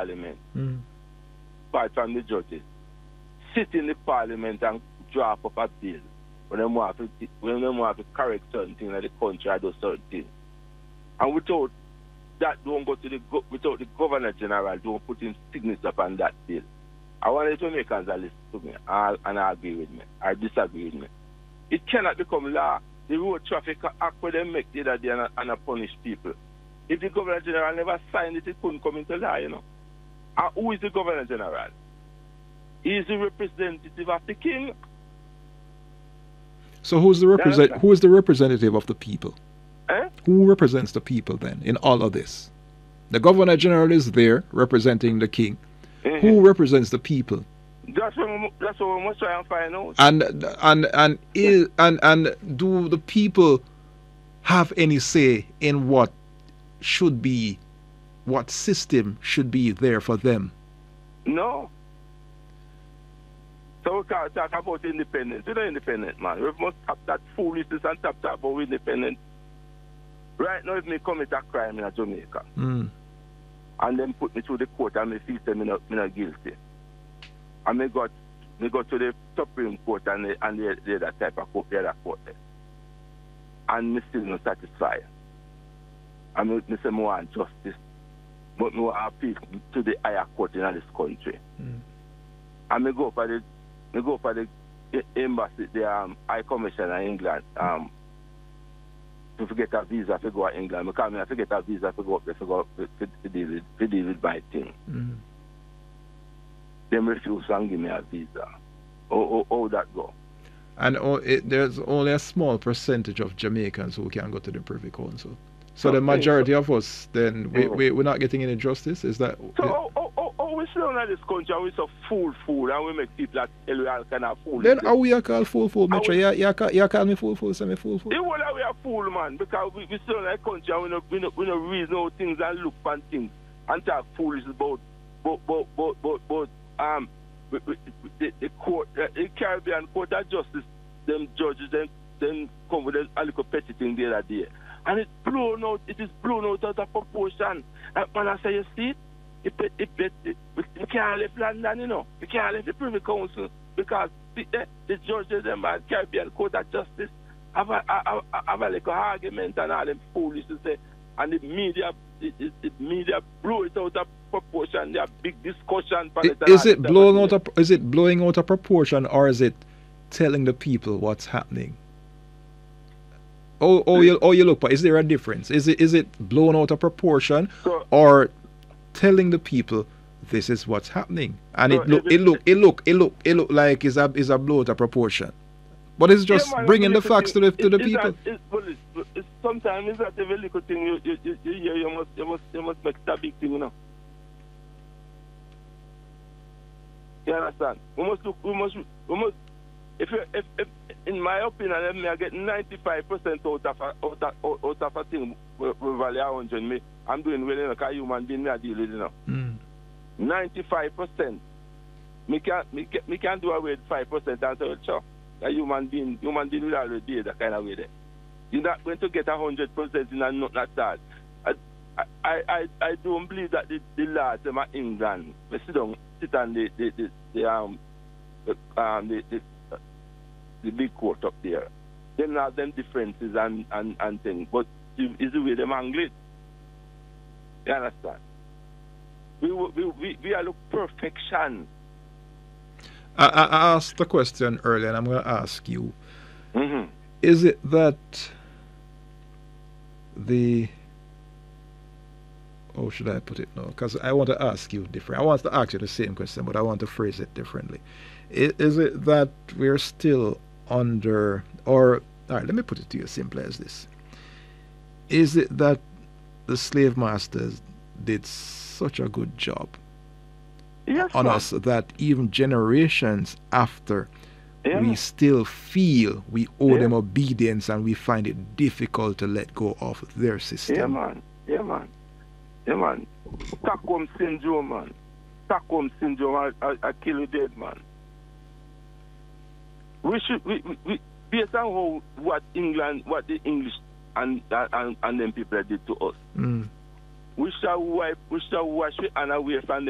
parliament, apart from the judges, sit in the parliament and draft up a bill when they want to correct certain things in the country or do certain things. And without that, don't go to without the Governor General, don't put his signature upon that bill. I want the Jamaicans to listen to me and agree with me or disagree with me. It cannot become law. The Road Traffic Act where they make the other day and punish people. If the Governor General never signed it, it couldn't come into law, And who is the Governor General? He is the representative of the King. So who is the representative of the people? Who represents the people then in all of this? The Governor General is there representing the King. Who represents the people? That's what we must try and find out. And do the people have any say in what system should be there for them? No. So we can't talk about independence. We're not independent, man. We must stop that foolishness and stop talking about independence. Right now, if me commit a crime in Jamaica, and then put me through the court and me feel say me not guilty, and me go to the Supreme Court and the other type of court, the other court there, and me still not satisfied. And me say I want justice, but me want to appeal to the higher court in this country. And me go for the embassy, the High Commission in England, to get a visa to go to England. Because I have to get a visa to go up there to deal with my thing. They refuse and give me a visa. How that go? And there's only a small percentage of Jamaicans who can go to the Privy Council. So the majority of us, then, we're not getting any justice? Is that... So we sit down in this country and we're so fool, and we make people that tell we all kind of fool. Then how we are called fool, Metro? You call me fool, say me fool. The whole that we are fool, man, because we sit down in the country and we no reason how things and look for things and talk foolish about the court, the Caribbean Court of Justice, them judges, them come with a little petty thing the other day. And it is blown out of proportion. And I say, you see, we can't leave London, We can't leave the Privy Council because the judges and the Caribbean Court of Justice have a little argument and all them foolish to say, and the media blow it out of proportion. There are big discussion. Is it blowing out of proportion, or is it telling the people what's happening? You look, but is there a difference? Is it blown out of proportion, or telling the people this is what's happening? And it look like it's a blow out of proportion. But it's just bringing the facts to the people. Sometimes it's not a very little thing. You must make that big thing, You understand? We must. If in my opinion, I get 95% out of a thing with value 100. I'm doing well, because human being, I deal with it, 95%. Me can't do away with 5% and say, sure, a human being will always be that kind of way there. You're not going to get 100% in a not that. I don't believe that the laws in England, we sit on the big court up there. Them have them differences and things, but it's the way them angle it. You understand? We are look perfection. I asked the question earlier, and I'm going to ask you: Is it that how should I put it now? Because I want to ask you different. I want to ask you the same question, but I want to phrase it differently. Is it that we're still under, or all right, let me put it to you as simply as this: is it that the slave masters did such a good job on us that even generations after, we still feel we owe them obedience, and we find it difficult to let go of their system? Yeah, man. Stockholm syndrome, man. Stockholm syndrome, I kill you dead, man. We based on what the English and them people did to us. We shall wash it and away from them.